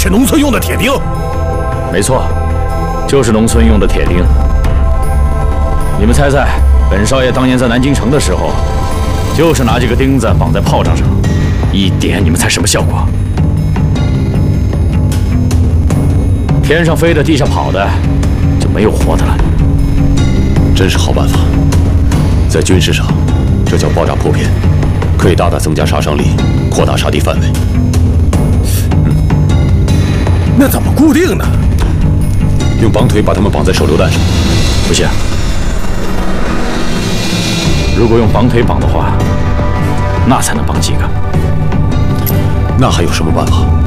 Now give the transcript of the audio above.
是农村用的铁钉。 没错，就是农村用的铁钉。你们猜猜，本少爷当年在南京城的时候，就是拿这个钉子绑在炮仗上，一点，你们猜什么效果？天上飞的，地上跑的，就没有活的了。 真是好办法，在军事上，这叫爆炸破片，可以大大增加杀伤力，扩大杀敌范围。 那怎么固定呢？ 用绑腿把他们绑在手榴弹上。 不行，如果用绑腿绑的话，那才能绑几个。 那还有什么办法？